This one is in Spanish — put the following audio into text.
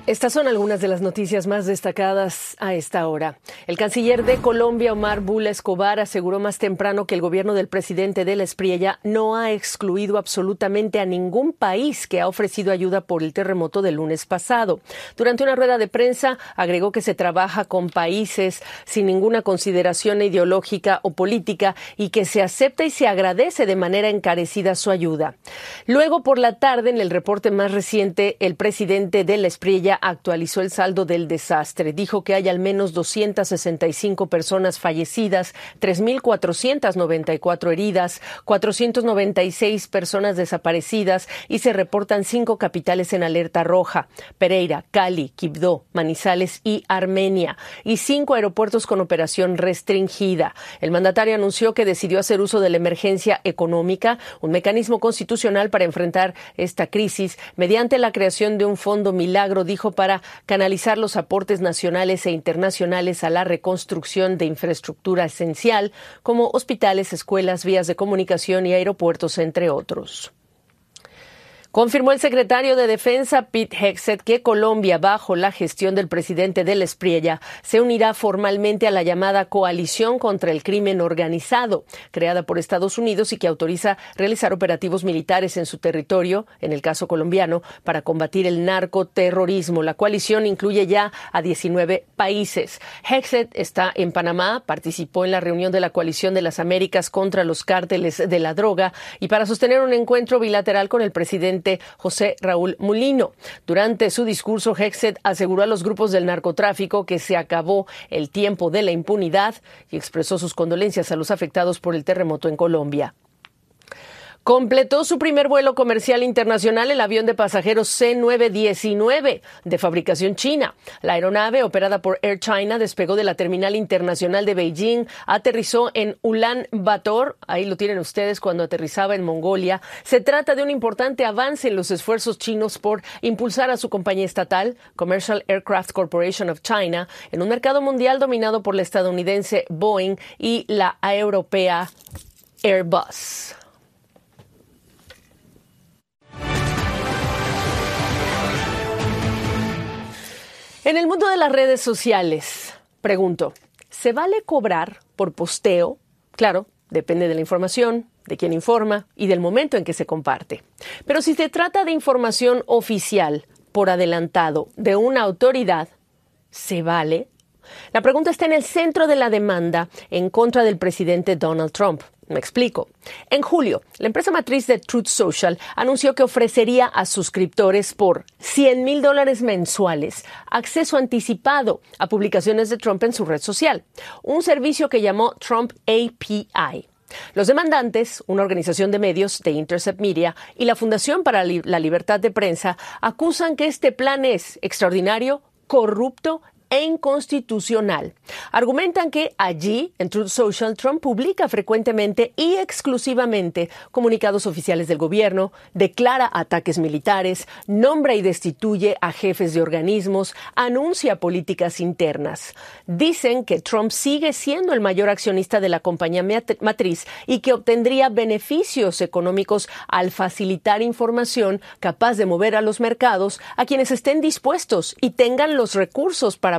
Estas son algunas de las noticias más destacadas a esta hora. El canciller de Colombia, Omar Bula Escobar, aseguró más temprano que el gobierno del presidente de la Espriella no ha excluido absolutamente a ningún país que ha ofrecido ayuda por el terremoto del lunes pasado. Durante una rueda de prensa, agregó que se trabaja con países sin ninguna consideración ideológica o política y que se acepta y se agradece de manera encarecida su ayuda. Luego, por la tarde, en el reporte más reciente, el presidente de la Espriella actualizó el saldo del desastre. Dijo que hay al menos 265 personas fallecidas, 3.494 heridas, 496 personas desaparecidas y se reportan 5 capitales en alerta roja: Pereira, Cali, Quibdó, Manizales y Armenia, y 5 aeropuertos con operación restringida. El mandatario anunció que decidió hacer uso de la emergencia económica, un mecanismo constitucional para enfrentar esta crisis, mediante la creación de un fondo milagro, dijo, para canalizar los aportes nacionales e internacionales a la reconstrucción de infraestructura esencial, como hospitales, escuelas, vías de comunicación y aeropuertos, entre otros. Confirmó el secretario de Defensa, Pete Hegseth, que Colombia, bajo la gestión del presidente de la Espriella, se unirá formalmente a la llamada Coalición contra el Crimen Organizado, creada por Estados Unidos y que autoriza realizar operativos militares en su territorio, en el caso colombiano, para combatir el narcoterrorismo. La coalición incluye ya a 19 países. Hegseth está en Panamá, participó en la reunión de la Coalición de las Américas contra los cárteles de la droga y para sostener un encuentro bilateral con el presidente José Raúl Mulino. Durante su discurso, Hegseth aseguró a los grupos del narcotráfico que se acabó el tiempo de la impunidad y expresó sus condolencias a los afectados por el terremoto en Colombia. Completó su primer vuelo comercial internacional el avión de pasajeros C919 de fabricación china. La aeronave, operada por Air China, despegó de la terminal internacional de Beijing, aterrizó en Ulan Bator. Ahí lo tienen ustedes cuando aterrizaba en Mongolia. Se trata de un importante avance en los esfuerzos chinos por impulsar a su compañía estatal, Commercial Aircraft Corporation of China, en un mercado mundial dominado por la estadounidense Boeing y la europea Airbus. En el mundo de las redes sociales, pregunto, ¿se vale cobrar por posteo? Claro, depende de la información, de quién informa y del momento en que se comparte. Pero si se trata de información oficial, por adelantado, de una autoridad, ¿se vale? La pregunta está en el centro de la demanda en contra del presidente Donald Trump. Me explico. En julio, la empresa matriz de Truth Social anunció que ofrecería a suscriptores por $100,000 mensuales acceso anticipado a publicaciones de Trump en su red social, un servicio que llamó Trump API. Los demandantes, una organización de medios, The Intercept Media, y la Fundación para la Libertad de Prensa, acusan que este plan es extraordinario, corrupto e inconstitucional. Argumentan que allí, en Truth Social, Trump publica frecuentemente y exclusivamente comunicados oficiales del gobierno, declara ataques militares, nombra y destituye a jefes de organismos, anuncia políticas internas. Dicen que Trump sigue siendo el mayor accionista de la compañía matriz y que obtendría beneficios económicos al facilitar información capaz de mover a los mercados a quienes estén dispuestos y tengan los recursos para